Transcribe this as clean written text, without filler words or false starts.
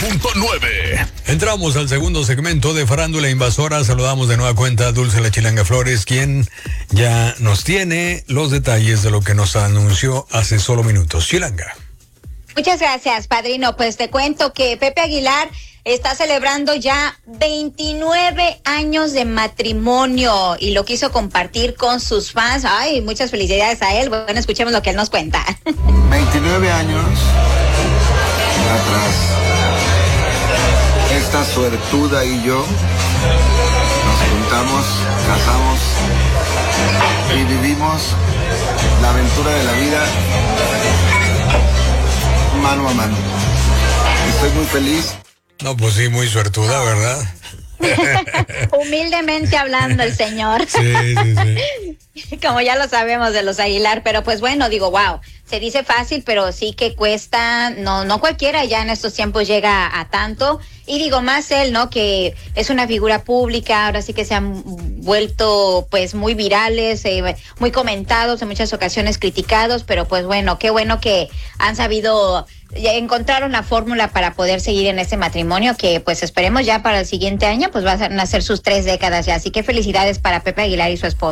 99.9. Entramos al segundo segmento de Farándula Invasora. Saludamos de nueva cuenta a Dulce La Chilanga Flores, quien ya nos tiene los detalles de lo que nos anunció hace solo minutos. Chilanga. Muchas gracias, padrino. Pues te cuento que Pepe Aguilar está celebrando ya 29 años de matrimonio y lo quiso compartir con sus fans. Ay, muchas felicidades a él. Bueno, escuchemos lo que él nos cuenta. 29 años atrás, esta suertuda y yo nos juntamos, casamos y vivimos la aventura de la vida mano a mano. Estoy muy feliz. No, pues sí, muy suertuda, ¿verdad? Humildemente hablando el señor. Sí. Como ya lo sabemos de los Aguilar, pero pues bueno, digo, wow, se dice fácil, pero sí que cuesta, no cualquiera ya en estos tiempos llega a tanto, y digo más él, ¿no? Que es una figura pública, ahora sí que se han vuelto pues muy virales, muy comentados, en muchas ocasiones criticados, pero pues bueno, qué bueno que han sabido, ya encontraron la fórmula para poder seguir en este matrimonio, que pues esperemos ya para el siguiente año, pues van a nacer sus 3 décadas ya, así que felicidades para Pepe Aguilar y su esposa.